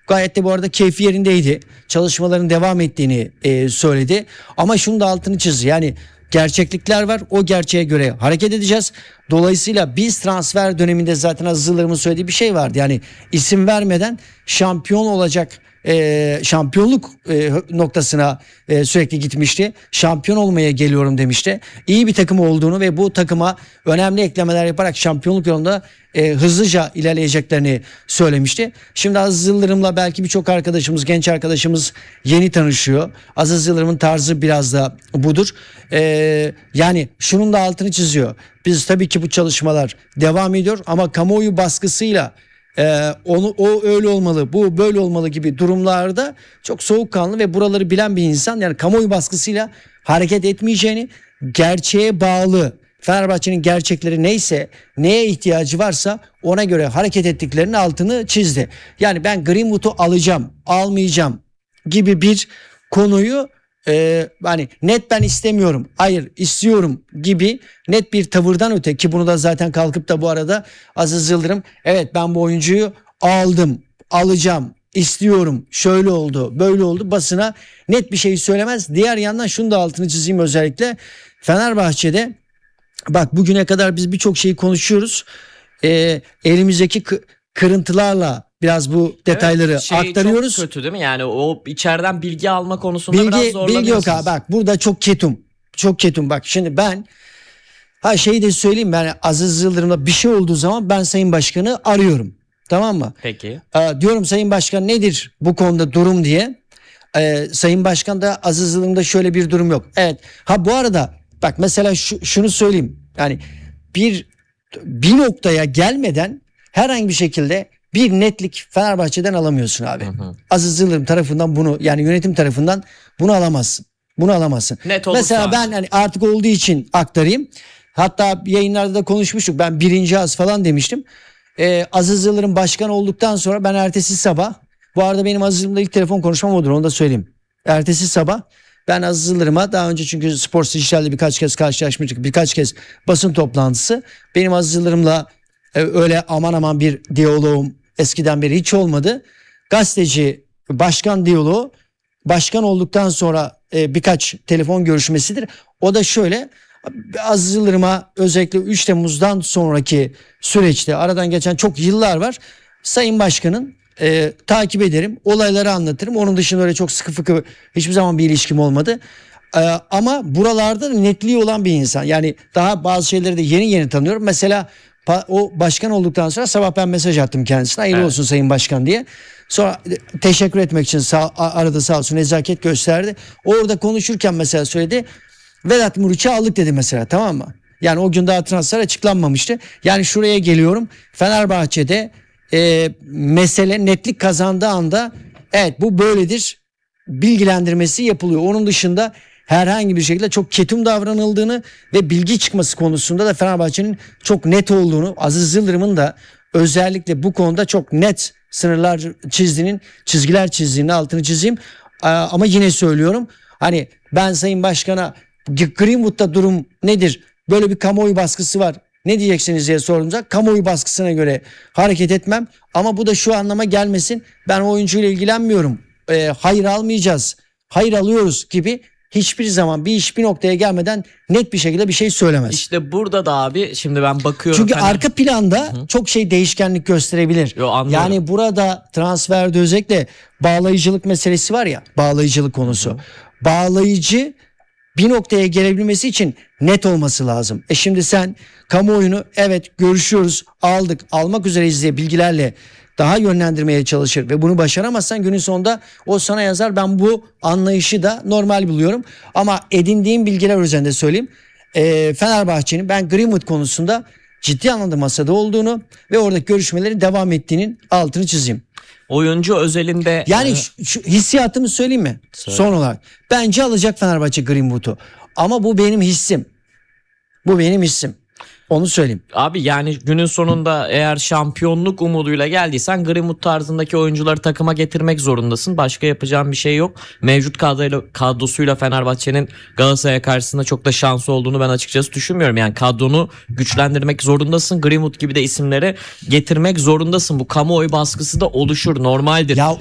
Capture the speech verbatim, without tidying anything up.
Gayet de bu arada keyfi yerindeydi. Çalışmaların devam ettiğini e, söyledi. Ama şunu da altını çizdi. Yani gerçeklikler var. O gerçeğe göre hareket edeceğiz. Dolayısıyla biz transfer döneminde zaten Aziz Yıldırım'ın söylediği bir şey vardı. Yani isim vermeden şampiyon olacak e, şampiyonluk e, noktasına e, sürekli gitmişti. Şampiyon olmaya geliyorum demişti. İyi bir takım olduğunu ve bu takıma önemli eklemeler yaparak şampiyonluk yolunda e, hızlıca ilerleyeceklerini söylemişti. Şimdi Aziz Yıldırım'la belki birçok arkadaşımız, genç arkadaşımız yeni tanışıyor. Aziz Yıldırım'ın tarzı biraz da budur. E, yani şunun da altını çiziyor. Biz tabii ki bu çalışmalar devam ediyor ama kamuoyu baskısıyla Ee, onu o öyle olmalı, bu böyle olmalı gibi durumlarda çok soğukkanlı ve buraları bilen bir insan, yani kamuoyu baskısıyla hareket etmeyeceğini, gerçeğe bağlı, Fenerbahçe'nin gerçekleri neyse, neye ihtiyacı varsa ona göre hareket ettiklerinin altını çizdi. Yani ben Greenwood'u alacağım, almayacağım gibi bir konuyu Ee, hani net ben istemiyorum, hayır istiyorum gibi net bir tavırdan öte, ki bunu da zaten kalkıp da bu arada Aziz Yıldırım evet ben bu oyuncuyu aldım, alacağım, istiyorum, şöyle oldu, böyle oldu basına net bir şey söylemez. Diğer yandan şunu da altını çizeyim, özellikle Fenerbahçe'de bak bugüne kadar biz birçok şeyi konuşuyoruz. Ee, elimizdeki k- kırıntılarla biraz bu detayları evet, şey aktarıyoruz. Çok kötü değil mi? Yani o içeriden bilgi alma konusunda bilgi, biraz zorlanıyorsunuz. Bilgi yok abi, bak burada çok ketum. Çok ketum. Bak şimdi ben ha şeyi de söyleyeyim, ben Aziz Yıldırım'la bir şey olduğu zaman ben Sayın Başkan'ı arıyorum. Tamam mı? Peki. Ee, diyorum Sayın Başkan nedir bu konuda durum diye. Ee, Sayın Başkan da Aziz Yıldırım'da şöyle bir durum yok. Evet. Ha bu arada bak mesela şu, şunu söyleyeyim. Yani bir bir noktaya gelmeden herhangi bir şekilde bir netlik Fenerbahçe'den alamıyorsun abi. Hı hı. Aziz Yıldırım tarafından bunu, yani yönetim tarafından bunu alamazsın. Bunu alamazsın. Net mesela ben hani artık olduğu için aktarayım. Hatta yayınlarda da konuşmuştuk. Ben birinci az falan demiştim. Ee, Aziz Yıldırım başkan olduktan sonra ben ertesi sabah, bu arada benim Aziz Yıldırım'la ilk telefon konuşmam odur, onu da söyleyeyim. Ertesi sabah ben Aziz Yıldırım'a daha önce, çünkü Spor Dijital'de birkaç kez karşılaşmıştık. Birkaç kez basın toplantısı. Benim Aziz Yıldırım'la e, öyle aman aman bir diyaloğum eskiden beri hiç olmadı. Gazeteci başkan diyaloğu başkan olduktan sonra e, birkaç telefon görüşmesidir. O da şöyle: Aziz Yıldırım'a özellikle üç Temmuz'dan sonraki süreçte, aradan geçen çok yıllar var. Sayın Başkan'ın e, takip ederim, olayları anlatırım. Onun dışında öyle çok sıkı fıkı hiçbir zaman bir ilişkim olmadı. E, ama buralarda netliği olan bir insan. Yani daha bazı şeyleri de yeni yeni tanıyorum. Mesela o başkan olduktan sonra sabah ben mesaj attım kendisine. Hayırlı evet. olsun Sayın Başkan diye. Sonra teşekkür etmek için sağ, aradı, sağ olsun, nezaket gösterdi. Orada konuşurken mesela söyledi. Vedat Muriç'i aldık dedi mesela, tamam mı? Yani o gün daha transfer açıklanmamıştı. Yani şuraya geliyorum. Fenerbahçe'de e, mesele netlik kazandığı anda evet bu böyledir bilgilendirmesi yapılıyor. Onun dışında herhangi bir şekilde çok ketum davranıldığını ve bilgi çıkması konusunda da Fenerbahçe'nin çok net olduğunu, Aziz Yıldırım'ın da özellikle bu konuda çok net sınırlar çizdiğinin, çizgiler çizdiğinin altını çizeyim. Ama yine söylüyorum, hani ben Sayın Başkan'a Greenwood'da durum nedir, böyle bir kamuoyu baskısı var, ne diyeceksiniz diye sorduğumuzda kamuoyu baskısına göre hareket etmem. Ama bu da şu anlama gelmesin: ben oyuncuyla ilgilenmiyorum, e, hayır almayacağız, hayır alıyoruz gibi hiçbir zaman bir iş bir noktaya gelmeden net bir şekilde bir şey söylemez. İşte burada da abi şimdi ben bakıyorum. Çünkü hani... arka planda Hı-hı. çok şey değişkenlik gösterebilir. Yo, yani burada transferde özellikle bağlayıcılık meselesi var ya, bağlayıcılık konusu. Hı-hı. Bağlayıcı bir noktaya gelebilmesi için net olması lazım. E şimdi sen kamuoyunu evet görüşüyoruz, aldık, almak üzereyiz diye bilgilerle daha yönlendirmeye çalışır ve bunu başaramazsan günün sonunda o sana yazar. Ben bu anlayışı da normal buluyorum. Ama edindiğim bilgiler üzerinde söyleyeyim. E, Fenerbahçe'nin ben Greenwood konusunda ciddi anlamda masada olduğunu ve oradaki görüşmelerin devam ettiğinin altını çizeyim. Oyuncu özelinde... Yani e... şu, şu hissiyatımı söyleyeyim mi? Söyle. Son olarak. Bence alacak Fenerbahçe Greenwood'u. Ama bu benim hissim. Bu benim hissim. Onu söyleyeyim. Abi yani günün sonunda eğer şampiyonluk umuduyla geldiysen Greenwood tarzındaki oyuncuları takıma getirmek zorundasın. Başka yapacağın bir şey yok. Mevcut kadroyla, kadrosuyla Fenerbahçe'nin Galatasaray karşısında çok da şansı olduğunu ben açıkçası düşünmüyorum. Yani kadronu güçlendirmek zorundasın. Greenwood gibi de isimleri getirmek zorundasın. Bu kamuoyu baskısı da oluşur, normaldir. Ya